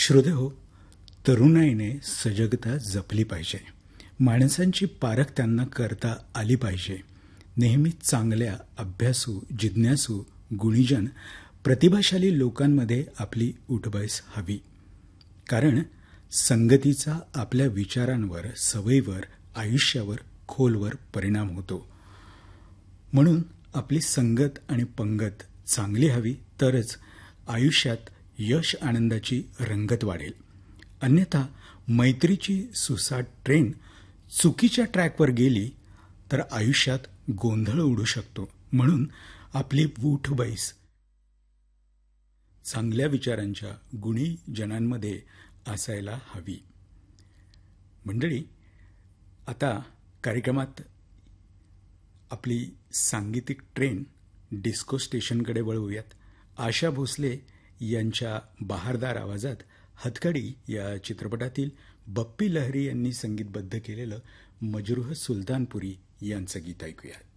श्रोतेहो, तरुणाईने सजगता जपली पाहिजे. माणसांची पारख त्यांना करता आली पाहिजे. नेहमी चांगल्या, अभ्यासू, जिज्ञासू, गुणीजन, प्रतिभाशाली लोकांमध्ये आपली उठबैस हवी. कारण संगतीचा आपल्या विचारांवर, सवयीवर, आयुष्यावर खोलवर परिणाम होतो. म्हणून आपली संगत आणि पंगत चांगली हवी, तरच आयुष्यात यश आनंदाची रंगत वाढेल. अन्यथा मैत्रीची सुसाट ट्रेन चुकीच्या ट्रॅकवर गेली तर आयुष्यात गोंधळ उडू शकतो. म्हणून आपली उठबैस चांगल्या विचारांच्या गुणी जनांमध्ये असायला हवी. मंडळी, आता कार्यक्रमात आपली सांगीतिक ट्रेन डिस्को स्टेशनकडे वळवूयात. आशा भोसले यांच्या बहारदार आवाजात हतकडी या चित्रपटातील बप्पी लहरी यांनी संगीतबद्ध केलेलं मजरूह सुलतानपुरी यांचं गीत ऐकूया.